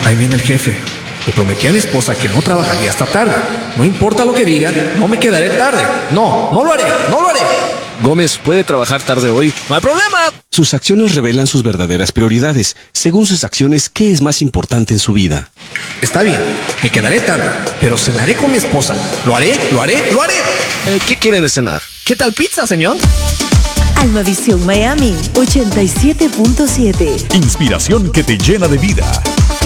Ahí viene el jefe. Le prometí a mi esposa que no trabajaría hasta tarde. No importa lo que digan, no me quedaré tarde. No, no lo haré, no lo haré. Gómez puede trabajar tarde hoy. ¡No hay problema! Sus acciones revelan sus verdaderas prioridades. Según sus acciones, ¿qué es más importante en su vida? Está bien, me quedaré tarde, pero cenaré con mi esposa. Lo haré, lo haré, lo haré. ¿Qué quieren de cenar? ¿Qué tal pizza, señor? Almavisión Miami 87.7. Inspiración que te llena de vida.